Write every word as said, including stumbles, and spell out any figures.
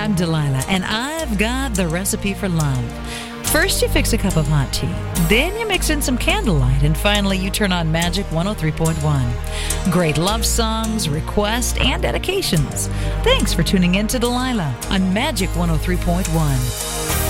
I'm Delilah, and I've got the recipe for love. First, you fix a cup of hot tea. Then you mix in some candlelight. And finally, you turn on Magic one oh three point one. Great love songs, requests, and dedications. Thanks for tuning in to Delilah on Magic one oh three point one.